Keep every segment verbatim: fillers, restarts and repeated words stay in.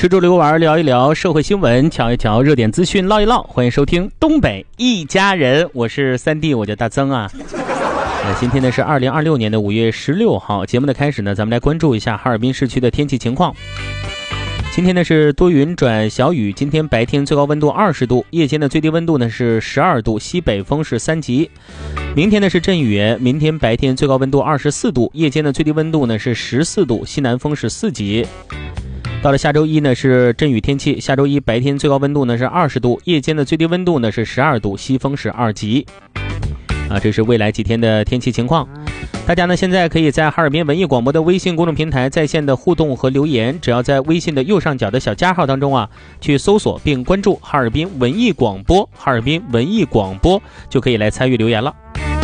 吃住游玩聊一聊社会新闻，瞧一瞧热点资讯，唠一唠。欢迎收听东北一家人，我是三弟，我叫大曾啊。呃，今天呢是二零二六年的五月十六号。节目的开始呢，咱们来关注一下哈尔滨市区的天气情况。今天呢是多云转小雨，今天白天最高温度二十度，夜间的最低温度呢是十二度，西北风是三级。明天呢是阵雨，明天白天最高温度二十四度，夜间的最低温度呢是十四度，西南风是四级。到了下周一呢是阵雨天气，下周一白天最高温度呢是二十度，夜间的最低温度呢是十二度，西风是二级。啊，这是未来几天的天气情况。大家呢现在可以在哈尔滨文艺广播的微信公众平台在线的互动和留言，只要在微信的右上角的小加号当中啊，去搜索并关注哈尔滨文艺广播，哈尔滨文艺广播就可以来参与留言了。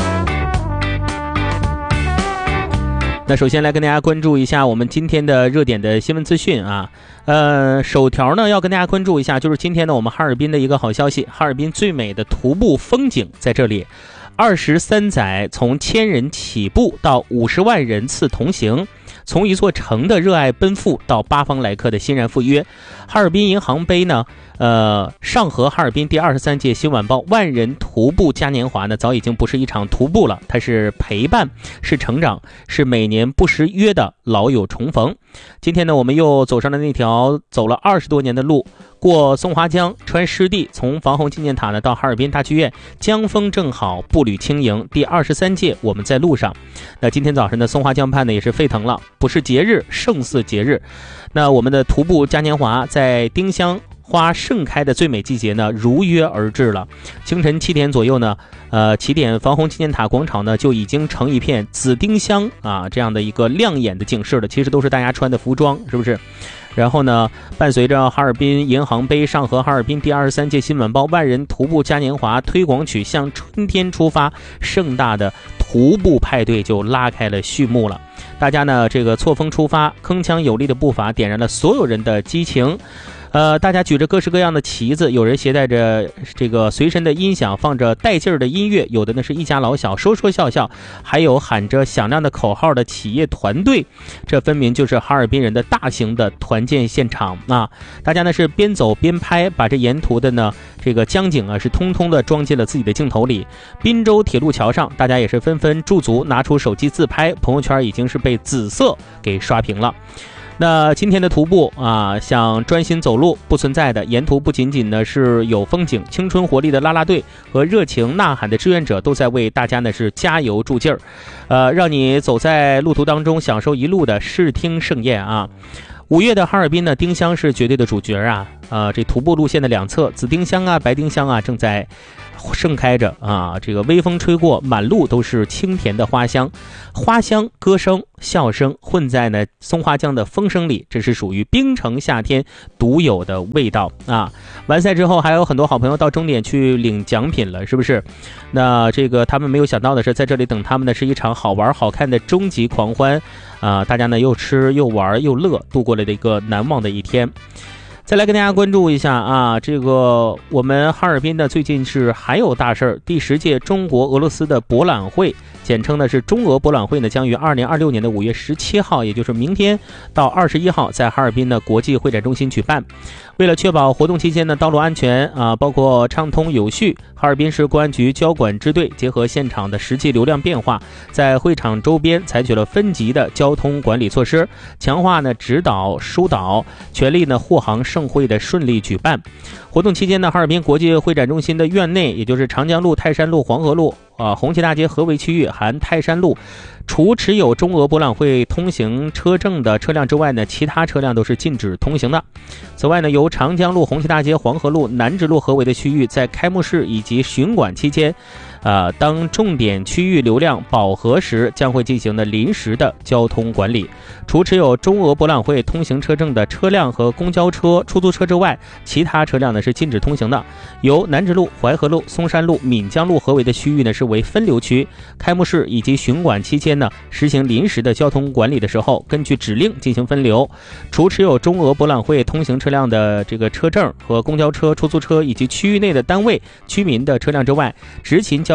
那首先来跟大家关注一下我们今天的热点的新闻资讯啊，呃，首条呢要跟大家关注一下，就是今天呢我们哈尔滨的一个好消息，哈尔滨最美的徒步风景在这里。二十三载，从千人起步到五十万人次同行，从一座城的热爱奔赴到八方来客的欣然赴约。哈尔滨银行杯呢，呃，上合哈尔滨第二十三届新晚报万人徒步嘉年华呢，早已经不是一场徒步了，它是陪伴，是成长，是每年不时约的老友重逢。今天呢，我们又走上了那条走了二十多年的路。过松花江，穿湿地，从防洪纪念塔呢到哈尔滨大剧院，江风正好，步履轻盈。第二十三届我们在路上。那今天早上的松花江畔呢也是沸腾了，不是节日胜似节日。那我们的徒步嘉年华在丁香花盛开的最美季节呢如约而至了。清晨七点左右呢，呃，起点防洪纪念塔广场呢就已经成一片紫丁香啊这样的一个亮眼的景势了。其实都是大家穿的服装，是不是？然后呢，伴随着哈尔滨银行杯上合哈尔滨第二十三届新晚报万人徒步嘉年华推广曲向春天出发，盛大的徒步派对就拉开了序幕了。大家呢这个错峰出发，铿锵有力的步伐点燃了所有人的激情。呃，大家举着各式各样的旗子，有人携带着这个随身的音响，放着带劲儿的音乐，有的呢是一家老小说说笑笑，还有喊着响亮的口号的企业团队，这分明就是哈尔滨人的大型的团建现场啊！大家呢是边走边拍，把这沿途的呢这个江景啊是通通的装进了自己的镜头里。滨州铁路桥上，大家也是纷纷驻足，拿出手机自拍，朋友圈已经是被紫色给刷屏了。那今天的徒步啊，想专心走路不存在的，沿途不仅仅呢是有风景，青春活力的啦啦队和热情呐喊的志愿者都在为大家呢是加油助劲儿，呃，让你走在路途当中享受一路的视听盛宴啊。五月的哈尔滨呢，丁香是绝对的主角啊，呃，这徒步路线的两侧，紫丁香啊、白丁香啊正在盛开着啊，这个微风吹过，满路都是清甜的花香，花香、歌声、笑声混在呢松花江的风声里，这是属于冰城夏天独有的味道啊！完赛之后，还有很多好朋友到终点去领奖品了，是不是？那这个他们没有想到的是，在这里等他们的是一场好玩好看的终极狂欢啊！大家呢又吃又玩又乐，度过了一个难忘的一天。再来跟大家关注一下啊，这个我们哈尔滨呢最近是还有大事儿，第十届中国俄罗斯的博览会，简称呢是中俄博览会呢，将于二零二六年的五月十七号，也就是明天到二十一号，在哈尔滨的国际会展中心举办。为了确保活动期间的道路安全啊，包括畅通有序，哈尔滨市公安局交管支队结合现场的实际流量变化，在会场周边采取了分级的交通管理措施，强化呢指导疏导，全力呢护航盛会的顺利举办。活动期间呢，哈尔滨国际会展中心的院内，也就是长江路、泰山路、黄河路啊、红旗大街合围区域含泰山路，除持有中俄博览会通行车证的车辆之外呢，其他车辆都是禁止通行的。此外呢，由长江路、红旗大街、黄河路、南直路合围的区域，在开幕式以及巡馆期间，呃，当重点区域流量饱和时，将会进行的临时的交通管理。除持有中俄博览会通行车证的车辆和公交车、出租车之外，其他车辆呢是禁止通行的。由南直路、淮河路、松山路、闽江路合围的区域呢是为分流区。开幕式以及巡馆期间呢，实行临时的交通管理的时候，根据指令进行分流。除持有中俄博览会通行车辆的这个车证和公交车、出租车以及区域内的单位居民的车辆之外，执勤交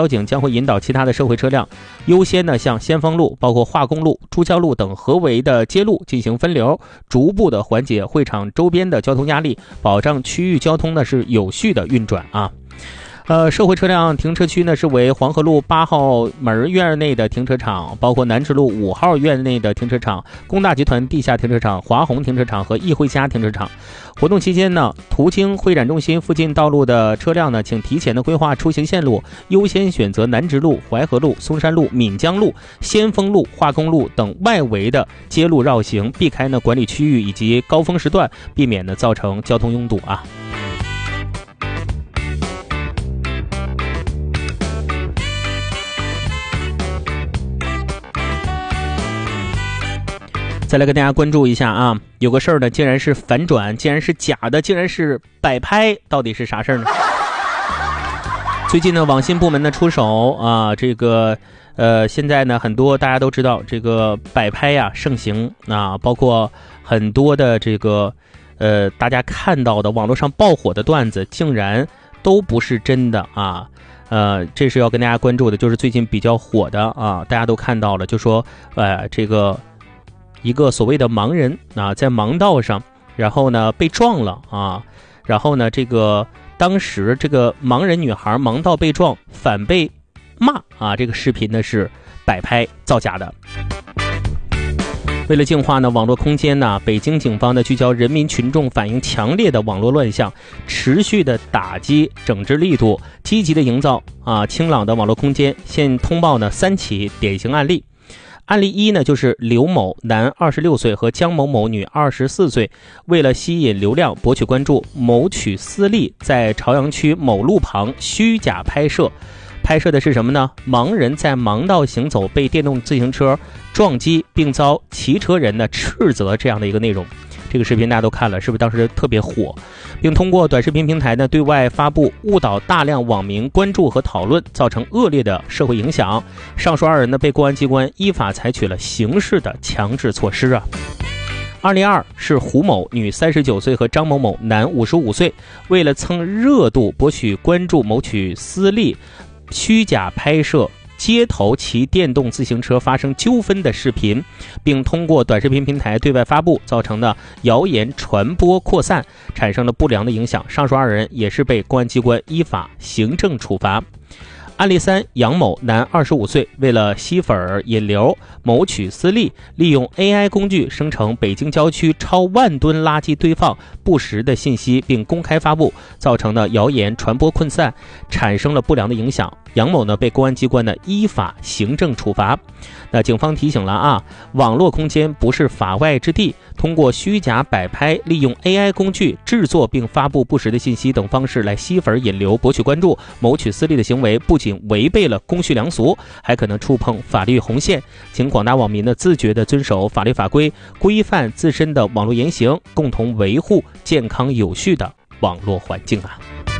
交警将会引导其他的社会车辆优先呢向先锋路、包括化工路、珠江路等合围的街路进行分流，逐步的缓解会场周边的交通压力，保障区域交通呢是有序的运转啊。呃，社会车辆停车区呢是为黄河路八号门院内的停车场，包括南直路五号院内的停车场、工大集团地下停车场、华宏停车场和议会家停车场。活动期间呢，途经会展中心附近道路的车辆呢，请提前的规划出行线路，优先选择南直路、淮河路、松山路、闽江路、先锋路、化工路等外围的街路绕行，避开呢管理区域以及高峰时段，避免呢造成交通拥堵啊。再来跟大家关注一下啊，有个事儿呢，竟然是反转，竟然是假的，竟然是摆拍，到底是啥事儿呢？最近呢，网信部门呢出手啊，这个呃，现在呢，很多大家都知道，这个摆拍呀盛行啊，包括很多的这个呃，大家看到的网络上爆火的段子，竟然都不是真的啊。呃，这是要跟大家关注的，就是最近比较火的啊，大家都看到了，就说呃，这个。一个所谓的盲人啊，在盲道上，然后呢被撞了啊，然后呢这个当时这个盲人女孩盲道被撞，反被骂啊，这个视频呢是摆拍造假的。为了净化呢网络空间呢，北京警方呢聚焦人民群众反映强烈的网络乱象，持续的打击整治力度，积极的营造啊清朗的网络空间。现通报呢三起典型案例。案例一呢，就是刘某男二十六岁和江某某女二十四岁，为了吸引流量博取关注，谋取私利，在朝阳区某路旁虚假拍摄。拍摄的是什么呢？盲人在盲道行走被电动自行车撞击，并遭骑车人呢斥责这样的一个内容。这个视频大家都看了，是不是当时特别火？并通过短视频平台呢对外发布，误导大量网民关注和讨论，造成恶劣的社会影响。上述二人呢被公安机关依法采取了刑事的强制措施啊。二零二是胡某女三十九岁和张某某男五十五岁，为了蹭热度博取关注，谋取私利，虚假拍摄街头骑电动自行车发生纠纷的视频，并通过短视频平台对外发布，造成的谣言传播扩散，产生了不良的影响。上述二人也是被公安机关依法行政处罚。案例三，杨某男二十五岁，为了吸粉引流，谋取私利，利用 A I 工具生成北京郊区超万吨垃圾堆放不实的信息，并公开发布，造成的谣言传播扩散，产生了不良的影响。杨某呢被公安机关呢依法行政处罚。那警方提醒了啊，网络空间不是法外之地，通过虚假摆拍，利用 A I 工具制作并发布不实的信息等方式来吸粉引流，博取关注，谋取私利的行为，不仅违背了公序良俗，还可能触碰法律红线。请广大网民呢自觉地遵守法律法规，规范自身的网络言行，共同维护健康有序的网络环境啊。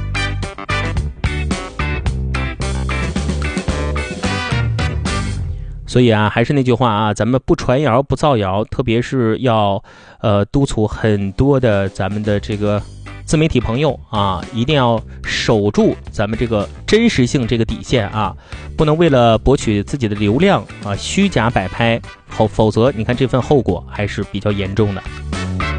所以啊，还是那句话啊，咱们不传谣不造谣，特别是要呃督促很多的咱们的这个自媒体朋友啊，一定要守住咱们这个真实性这个底线啊，不能为了博取自己的流量啊虚假摆拍，否否则你看这份后果还是比较严重的。